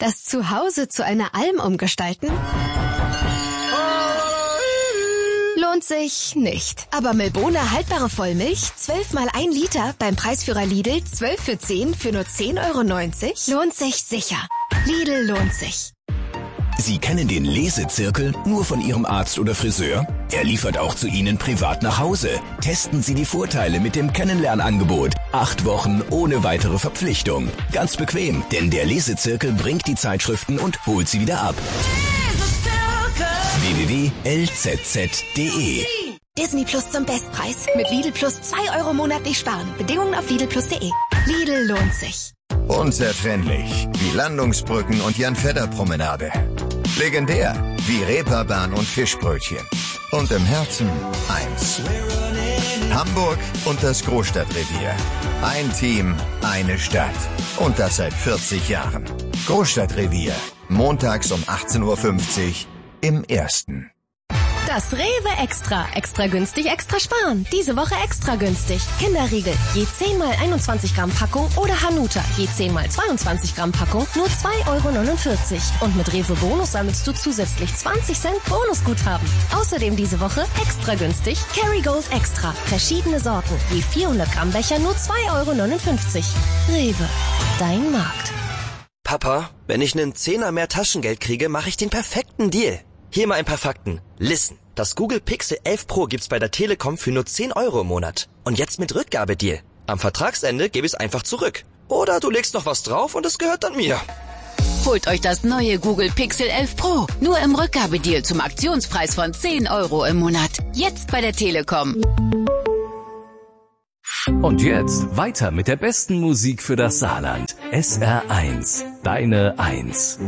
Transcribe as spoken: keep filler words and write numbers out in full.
Das Zuhause zu einer Alm umgestalten? Lohnt sich nicht. Aber Milbona haltbare Vollmilch, zwölf mal ein Liter, beim Preisführer Lidl, zwölf für zehn für nur zehn Euro neunzig, lohnt sich sicher. Lidl lohnt sich. Sie kennen den Lesezirkel nur von Ihrem Arzt oder Friseur? Er liefert auch zu Ihnen privat nach Hause. Testen Sie die Vorteile mit dem Kennenlernangebot. Acht Wochen ohne weitere Verpflichtung. Ganz bequem, denn der Lesezirkel bringt die Zeitschriften und holt sie wieder ab. w w w punkt l z z punkt d e Disney Plus zum Bestpreis. Mit Lidl Plus zwei Euro monatlich sparen. Bedingungen auf lidl plus punkt de. Lidl lohnt sich. Unzertrennlich wie Landungsbrücken und Jan-Fedder-Promenade. Legendär wie Reeperbahn und Fischbrötchen. Und im Herzen eins. Hamburg und das Großstadtrevier. Ein Team, eine Stadt. Und das seit vierzig Jahren. Großstadtrevier. Montags um achtzehn Uhr fünfzig im Ersten. Das Rewe Extra. Extra günstig, extra sparen. Diese Woche extra günstig. Kinderriegel. Je zehn mal einundzwanzig Gramm Packung oder Hanuta. Je zehn mal zweiundzwanzig Gramm Packung. Nur zwei Euro neunundvierzig. Und mit Rewe Bonus sammelst du zusätzlich zwanzig Cent Bonusguthaben. Außerdem diese Woche extra günstig. Kerrygold Extra. Verschiedene Sorten. Je vierhundert Gramm Becher nur zwei Euro neunundfünfzig. Rewe. Dein Markt. Papa, wenn ich einen Zehner mehr Taschengeld kriege, mache ich den perfekten Deal. Hier mal ein paar Fakten. Listen. Das Google Pixel elf Pro gibt's bei der Telekom für nur zehn Euro im Monat. Und jetzt mit Rückgabedeal. Am Vertragsende gebe ich es einfach zurück. Oder du legst noch was drauf und es gehört dann mir. Holt euch das neue Google Pixel elf Pro. Nur im Rückgabedeal zum Aktionspreis von zehn Euro im Monat. Jetzt bei der Telekom. Und jetzt weiter mit der besten Musik für das Saarland. S R eins. Deine Eins.